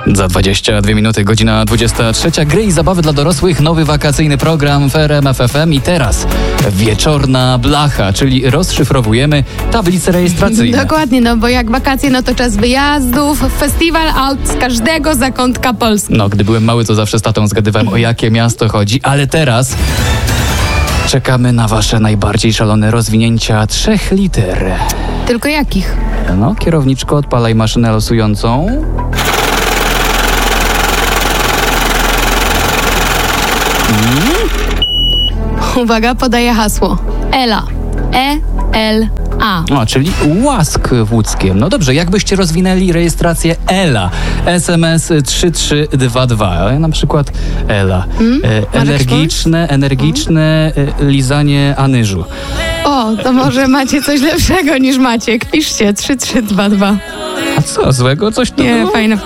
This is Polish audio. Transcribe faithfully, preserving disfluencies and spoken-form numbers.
Za dwadzieścia dwie minuty, godzina dwudziesta trzecia. Gry i zabawy dla dorosłych, nowy wakacyjny program w R M F F M i teraz wieczorna blacha, czyli rozszyfrowujemy tablice rejestracyjne. Dokładnie, no bo jak wakacje, no to czas wyjazdów, festiwal aut z każdego zakątka Polski. No, gdy byłem mały, to zawsze z tatą zgadywałem, o jakie miasto chodzi, ale teraz czekamy na wasze najbardziej szalone rozwinięcia trzech liter. Tylko jakich? No, kierowniczko, odpalaj maszynę losującą. Uwaga, podaję hasło. Ela. E L A. O, czyli łask w łódzkiem. No dobrze, jakbyście rozwinęli rejestrację Ela? S M S trzy trzy dwa dwa. Na przykład Ela. Mm? E, energiczne, energiczne e, lizanie anyżu. O, to może macie coś lepszego niż Maciek. Piszcie trzy trzy dwa dwa. A co złego? Coś to Nie, było? fajne, fajne.